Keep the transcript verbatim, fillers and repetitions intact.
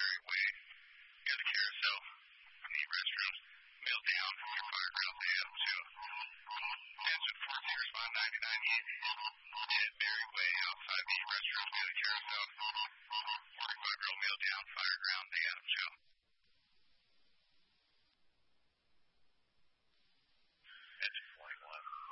Berry Way. You got the carousel, the restrooms, mill down, your fire ground day up to That's at fourteen respond ninety-nine at Berry Way outside the restrooms, mill carousel, forty-five year old male down, fire ground